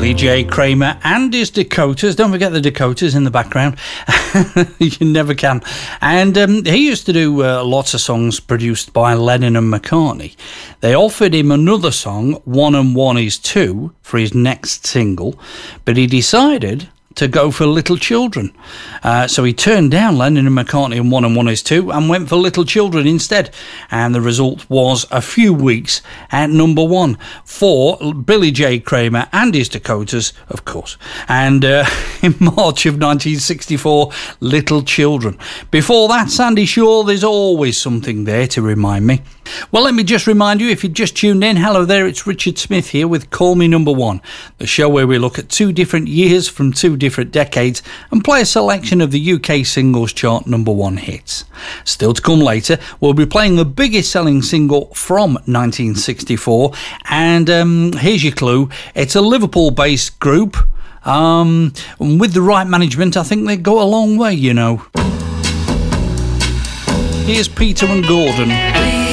Billy J. Kramer and his Dakotas. Don't forget the Dakotas in the background. You never can. And he used to do lots of songs produced by Lennon and McCartney. They offered him another song, 1 and 1 is 2, for his next single, but he decided to go for Little Children. So he turned down Lennon and McCartney and 1 and 1 is 2 and went for Little Children instead. And the result was a few weeks at number 1 for Billy J. Kramer and his Dakotas, of course. And in March of 1964, Little Children. Before that, Sandy Shaw, There's Always Something There to Remind Me. Well, let me just remind you, if you've just tuned in, hello there, it's Richard Smith here with Call Me Number 1, the show where we look at 2 different years from 2 different decades and play a selection of the UK singles chart number 1 hits. Still to come later, we'll be playing the biggest selling single from 1964, and here's your clue, it's a Liverpool-based group. With the right management, I think they go a long way, you know. Here's Peter and Gordon.